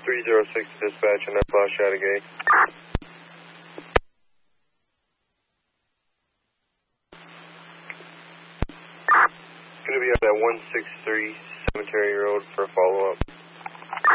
306 dispatch and that's Lost Chattagate. Going to be at that 163 Cemetery Road for a follow-up.